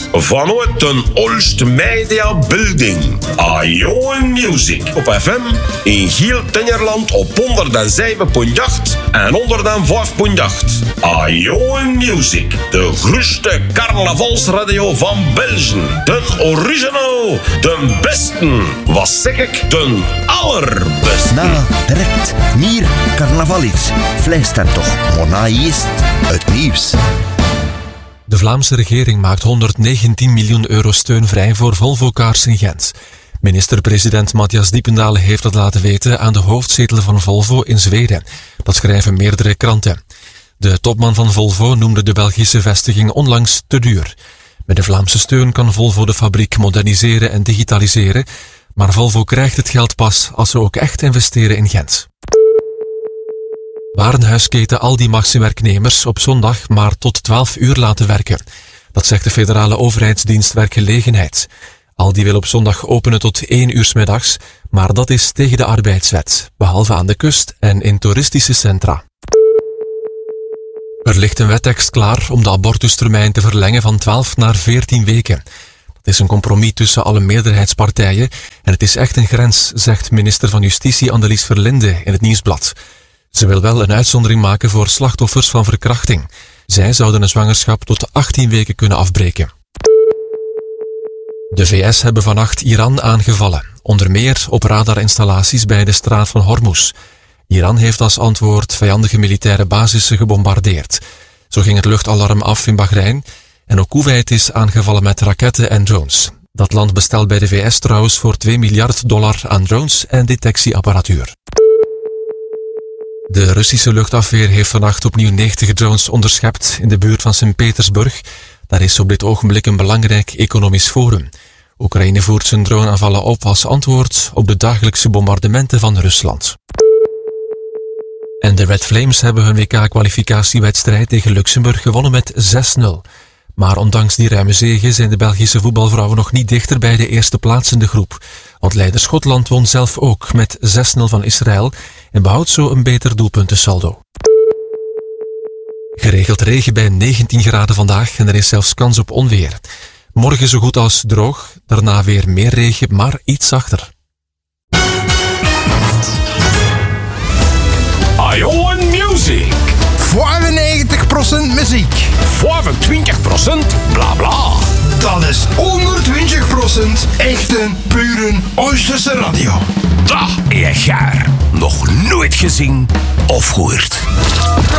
vanuit de Olst Media Building. Ajo Music op FM in Giel Tingerland op 107.8 en 105.8. Ajo Music, de grootste carnavalsradio van België. De original, de beste, wat zeg ik, de allerbeste. Na, direct, meer carnaval iets. Fluister toch, Mona is het nieuws. De Vlaamse regering maakt 119 miljoen euro steun vrij voor Volvo Cars in Gent. Minister-president Matthias Diependale heeft dat laten weten aan de hoofdzetel van Volvo in Zweden. Dat schrijven meerdere kranten. De topman van Volvo noemde de Belgische vestiging onlangs te duur. Met de Vlaamse steun kan Volvo de fabriek moderniseren en digitaliseren, maar Volvo krijgt het geld pas als ze ook echt investeren in Gent. Warenhuisketen Aldi mag zijn werknemers op zondag maar tot 12 uur laten werken. Dat zegt de federale overheidsdienst Werkgelegenheid. Aldi wil op zondag openen tot 1 uur 's middags, maar dat is tegen de arbeidswet, behalve aan de kust en in toeristische centra. Er ligt een wettekst klaar om de abortustermijn te verlengen van 12 naar 14 weken. Het is een compromis tussen alle meerderheidspartijen en het is echt een grens, zegt minister van Justitie Annelies Verlinde in het Nieuwsblad. Ze wil wel een uitzondering maken voor slachtoffers van verkrachting. Zij zouden een zwangerschap tot 18 weken kunnen afbreken. De VS hebben vannacht Iran aangevallen, onder meer op radarinstallaties bij de straat van Hormuz. Iran heeft als antwoord vijandige militaire basissen gebombardeerd. Zo ging het luchtalarm af in Bahrein en ook Kuwait is aangevallen met raketten en drones. Dat land bestelt bij de VS trouwens voor $2 miljard aan drones en detectieapparatuur. De Russische luchtafweer heeft vannacht opnieuw 90 drones onderschept in de buurt van Sint-Petersburg. Daar is op dit ogenblik een belangrijk economisch forum. Oekraïne voert zijn droneaanvallen op als antwoord op de dagelijkse bombardementen van Rusland. En de Red Flames hebben hun WK-kwalificatiewedstrijd tegen Luxemburg gewonnen met 6-0. Maar ondanks die ruime zege zijn de Belgische voetbalvrouwen nog niet dichter bij de eerste plaats in de groep. Want leider Schotland won zelf ook met 6-0 van Israël en behoudt zo een beter doelpuntensaldo. Geregeld regen bij 19 graden vandaag en er is zelfs kans op onweer. Morgen zo goed als droog, daarna weer meer regen, maar iets zachter. Ajo Music. 95% muziek. 25% bla bla. Dat is 120% echte, pure Oosterse radio. Dat is gaar. Nog nooit gezien of gehoord.